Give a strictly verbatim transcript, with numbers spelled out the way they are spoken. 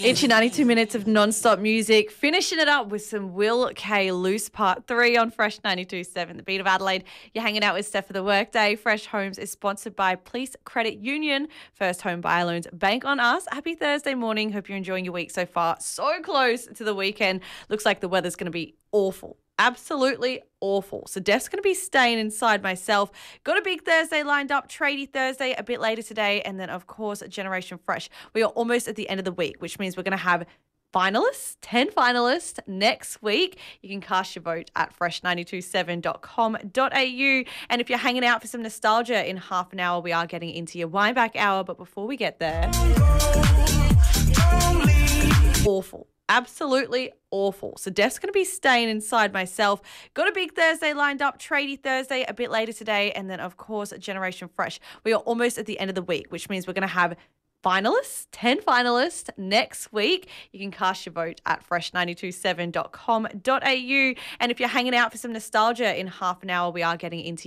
It's your ninety-two minutes of non-stop music, finishing it up with some Will K. Loose Part three on Fresh ninety-two point seven, the beat of Adelaide. You're hanging out with Steph for the workday. Fresh Homes is sponsored by Police Credit Union. First home buyer loans, bank on us. Happy Thursday morning. Hope you're enjoying your week so far. So close to the weekend. Looks like the weather's going to be awful. Absolutely awful. So Def's going to be staying inside myself. Got a big Thursday lined up, Tradie Thursday a bit later today. And then, of course, Generation Fresh. We are almost at the end of the week, which means we're going to have finalists, ten finalists next week. You can cast your vote at fresh nine two seven dot com dot a u. And if you're hanging out for some nostalgia in half an hour, we are getting into your wind back hour. But before we get there, awful. Absolutely awful. So Def's going to be staying inside myself. Got a big Thursday lined up, Tradie Thursday a bit later today. And then, of course, Generation Fresh. We are almost at the end of the week, which means we're going to have finalists, ten finalists next week. You can cast your vote at fresh nine two seven dot com dot a u. And if you're hanging out for some nostalgia in half an hour, we are getting into